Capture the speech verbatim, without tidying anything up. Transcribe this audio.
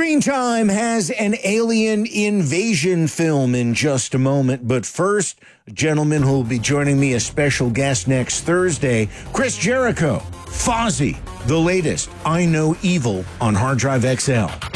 Screen Time has an alien invasion film in just a moment. But first, a gentleman who will be joining me, a special guest next Thursday, Chris Jericho, Fozzy, the latest I Know Evil on Hard Drive X L.